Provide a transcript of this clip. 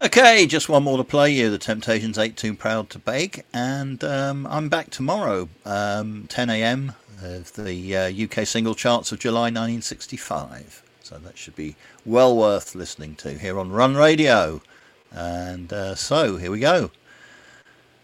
Okay, just one more to play you. The Temptations ain't too proud to beg, and I'm back tomorrow, 10 a.m. of the UK single charts of July 1965. So that should be well worth listening to here on Run Radio. And so here we go.